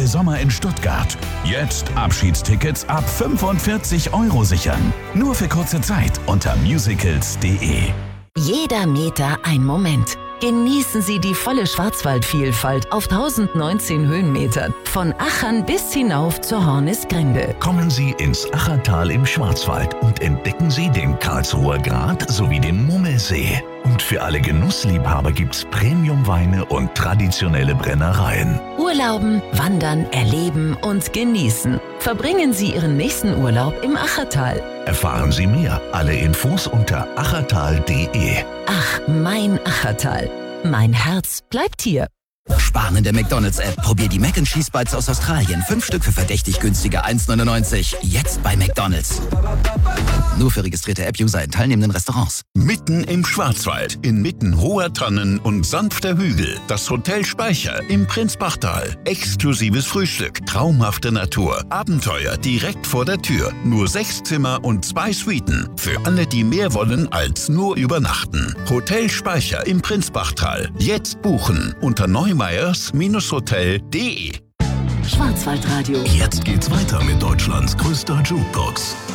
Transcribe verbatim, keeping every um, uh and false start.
Sommer in Stuttgart. Jetzt Abschiedstickets ab fünfundvierzig Euro sichern. Nur für kurze Zeit unter musicals punkt de. Jeder Meter ein Moment. Genießen Sie die volle Schwarzwaldvielfalt auf tausendneunzehn Höhenmetern. Von Achern bis hinauf zur Hornisgrinde. Kommen Sie ins Achertal im Schwarzwald und entdecken Sie den Karlsruher Grat sowie den Mummelsee. Und für alle Genussliebhaber gibt's Premiumweine und traditionelle Brennereien. Urlauben, wandern, erleben und genießen. Verbringen Sie Ihren nächsten Urlaub im Achertal. Erfahren Sie mehr. Alle Infos unter achertal punkt de. Ach, mein Achertal. Mein Herz bleibt hier. Sparen in der McDonalds-App. Probier die Mac and Cheese Bites aus Australien. Fünf Stück für verdächtig günstige eins neunundneunzig. Jetzt bei McDonalds. Nur für registrierte App-User in teilnehmenden Restaurants. Mitten im Schwarzwald, inmitten hoher Tannen und sanfter Hügel. Das Hotel Speicher im Prinzbachtal. Exklusives Frühstück, traumhafte Natur, Abenteuer direkt vor der Tür. Nur sechs Zimmer und zwei Suiten. Für alle, die mehr wollen als nur übernachten. Hotel Speicher im Prinzbachtal. Jetzt buchen unter neumeyers Hotel punkt de. Schwarzwaldradio. Jetzt geht's weiter mit Deutschlands größter Jukebox.